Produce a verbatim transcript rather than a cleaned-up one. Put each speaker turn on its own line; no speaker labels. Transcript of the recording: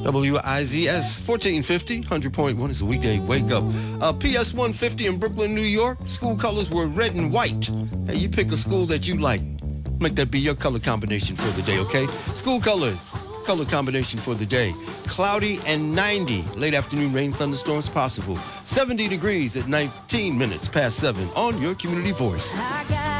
W I Z S fourteen fifty, one hundred point one is a weekday wake up. Uh, P S one fifty in Brooklyn, New York. School colors were red and white. Hey, you pick a school that you like. Make that be your color combination for the day, okay? School colors, color combination for the day. Cloudy and ninety. Late afternoon rain, thunderstorms possible. seventy degrees at nineteen minutes past seven on your Community Voice.